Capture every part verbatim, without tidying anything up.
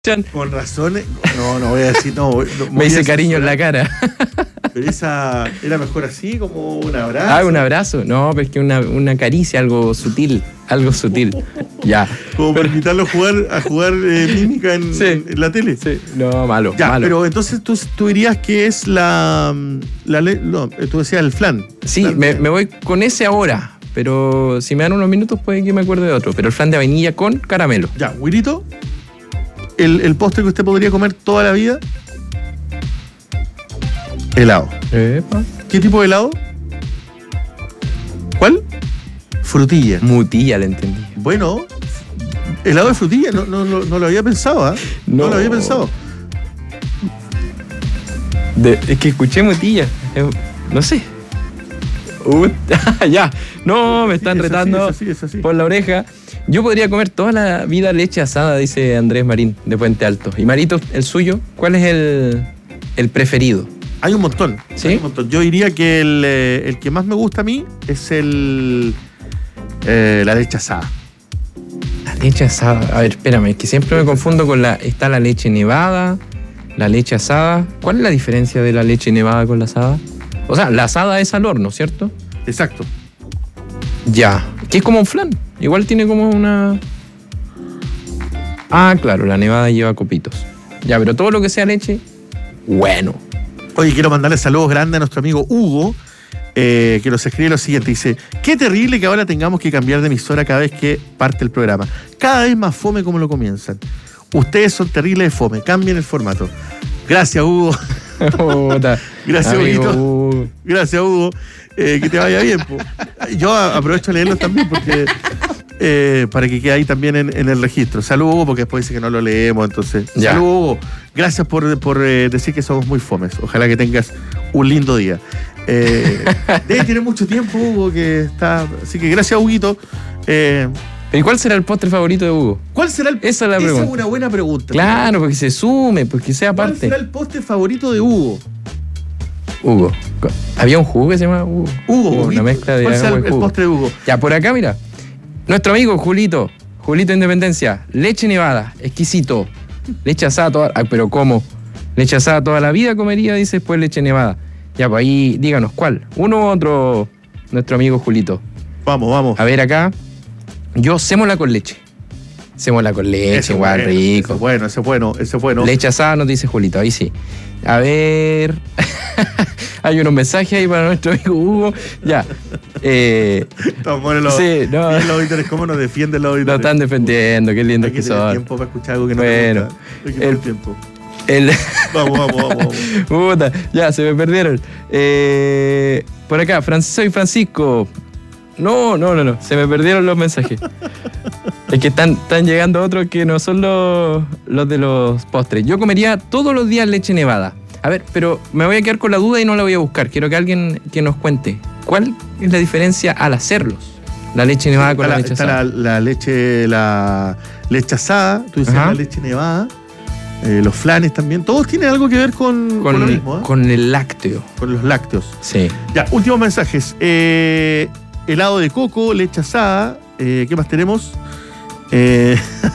Con razón, no, no voy a decir, no. no Me hice cariño en la cara. Pero esa era mejor así, como un abrazo. Ah, un abrazo. No, pero es que una, una caricia, algo sutil, algo sutil. Ya. Como para invitarlo a jugar, a jugar eh, mímica en, sí. en la tele. Sí. No, malo. Ya, malo. Pero entonces tú, tú dirías que es la, la no, tú decías el flan. Sí, flan me, de... me voy con ese ahora. Pero si me dan unos minutos puede que me acuerde de otro. Pero el flan de vainilla con caramelo. Ya, Wilito. El, el postre que usted podría comer toda la vida. Helado. Epa. ¿Qué tipo de helado? ¿Cuál? Frutilla. Mutilla, le entendí. Bueno, helado de frutilla, no, no, no, no lo había pensado, ¿eh? No. no lo había pensado. De, es que escuché mutilla. Eh, no sé. Uh, ya. No, me están sí, es retando así, es así, es así. por la oreja. Yo podría comer toda la vida leche asada, dice Andrés Marín, de Puente Alto. Y Marito, el suyo, ¿cuál es el, el preferido? Hay un montón. ¿Sí? Hay un montón. Yo diría que el, eh, el que más me gusta a mí es el eh, la leche asada. La leche asada. A ver, espérame, es que siempre me confundo con la... Está la leche nevada, la leche asada. ¿Cuál es la diferencia de la leche nevada con la asada? O sea, la asada es al horno, ¿cierto? Exacto. Ya. Que es como un flan. Igual tiene como una... Ah, claro, la nevada lleva copitos. Ya, pero todo lo que sea leche, bueno. Oye, quiero mandarle saludos grandes a nuestro amigo Hugo, eh, que nos escribe lo siguiente. Dice, qué terrible que ahora tengamos que cambiar de emisora cada vez que parte el programa. Cada vez más fome como lo comienzan. Ustedes son terribles de fome. Cambien el formato. Gracias, Hugo. Gracias, Hugo. Gracias, Hugo. Eh, que te vaya bien. Po. Yo aprovecho a leerlos también porque eh, para que quede ahí también en, en el registro. Saludos, Hugo, porque después dice que no lo leemos. Entonces, ya. Saludos, Hugo. Gracias por, por eh, decir que somos muy fomes. Ojalá que tengas un lindo día. Eh, debe tener mucho tiempo, Hugo, que está. Así que gracias, Huguito. Eh, ¿Y cuál será el postre favorito de Hugo? ¿Cuál será el Esa es la Esa pregunta. es una buena pregunta. Claro, porque se sume, porque sea parte. ¿Cuál será el postre favorito de Hugo? Hugo. Había un jugo que se llama Hugo. Hugo, Hugo una mezcla de ¿Cuál será agua el, y el jugo. postre de Hugo? Ya, por acá, mira. Nuestro amigo Julito. Julito Independencia. Leche nevada. Exquisito. Leche asada toda... Ah, pero ¿cómo? Leche asada toda la vida comería, dice, después leche nevada. Ya, pues ahí díganos, ¿cuál? ¿Uno u otro? Nuestro amigo Julito. Vamos, vamos. A ver acá. Yo sémola con leche. Sémola con leche, Ese igual, bueno, rico. Ese es bueno, ese es bueno, ese es bueno. Leche asada nos dice Julito, ahí sí. A ver. Hay unos mensajes ahí para nuestro amigo Hugo. Ya. Eh, Estamos buenos los, sí, no. los auditores. ¿Cómo nos defienden los auditores? Lo están defendiendo, qué lindo Hay que que tener son. tiempo para escuchar algo que no Bueno, te gusta. Hay que el- tener tiempo. El... Vamos, vamos, vamos, vamos. Puta, ya, se me perdieron. Eh, por acá, Fran- soy Francisco. No, no, no, no, se me perdieron los mensajes. Es que están, están llegando otros que no son los, los de los postres. Yo comería todos los días leche nevada. A ver, pero me voy a quedar con la duda y no la voy a buscar. Quiero que alguien que nos cuente. ¿Cuál es la diferencia al hacerlos? La leche nevada con Está la, la, leche está asada. la, la leche, la leche asada, tú dices Ajá. la leche nevada, eh, los flanes también, todos tienen algo que ver con, con, con, lo mismo, ¿eh? con el lácteo. Con los lácteos. Sí. Ya, últimos mensajes. Eh, helado de coco, leche asada, eh, ¿qué más tenemos? Eh...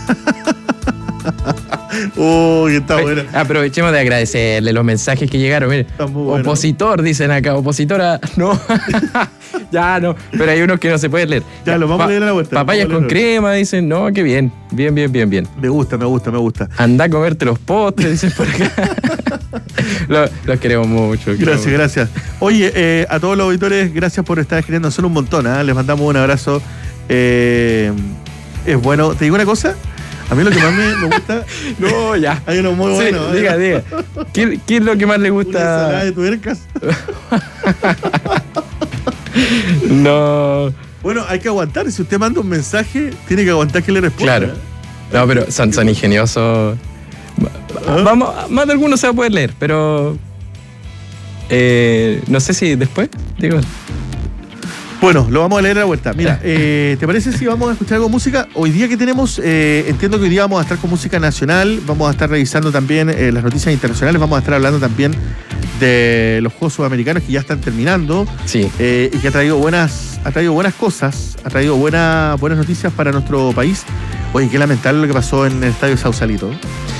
Uy, está bueno. Aprovechemos de agradecerle los mensajes que llegaron. Mire, Está muy bueno. opositor, dicen acá. Opositora, no. Ya no, pero hay unos que no se pueden leer. Ya, lo vamos a leer a la vuelta. Papayas Vamos a con leer. crema, dicen. No, qué bien. Bien, bien, bien, bien. Me gusta, me gusta, me gusta. Anda a comerte los postres, dicen por acá. Los, los queremos mucho. los Gracias, queremos gracias. Oye, eh, a todos los auditores, gracias por estar escribiendo. Son un montón, ¿eh? Les mandamos un abrazo. Eh, es bueno. ¿Te digo una cosa? A mí lo que más me, me gusta... mucho. No, ya. Hay uno muy Sí, bueno. ¿eh? diga, diga. ¿Qué, qué es lo que más le Una ensalada gusta? de tuercas. No. Bueno, hay que aguantar. Si usted manda un mensaje, tiene que aguantar que le responda. Claro. No, pero son, son ingeniosos. ¿Ah? Vamos, más de algunos se va a poder leer, pero eh, no sé si después, digo. Bueno, lo vamos a leer a la vuelta. Mira, eh, ¿te parece si vamos a escuchar algo de música? Hoy día que tenemos, eh, entiendo que hoy día vamos a estar con música nacional, vamos a estar revisando también eh, las noticias internacionales, vamos a estar hablando también de los Juegos Sudamericanos que ya están terminando Sí. eh, y que ha traído buenas, ha traído buenas cosas, ha traído buena, buenas noticias para nuestro país. Oye, qué lamentable lo que pasó en el Estadio Sausalito.